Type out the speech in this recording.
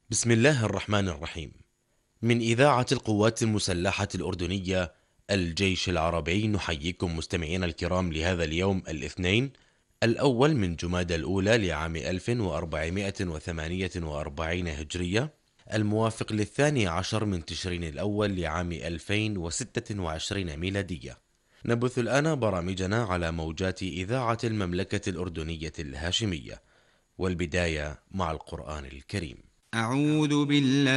بسم الله الرحمن الرحيم. من إذاعة القوات المسلحة الأردنية الجيش العربي، نحييكم مستمعينا الكرام لهذا اليوم الاثنين الأول من جمادى الأولى لعام 1448 هجرية، الموافق للثاني عشر من تشرين الأول لعام 2026 ميلادية. نبث الآن برامجنا على موجات إذاعة المملكة الأردنية الهاشمية، والبداية مع القرآن الكريم. أعوذ بالله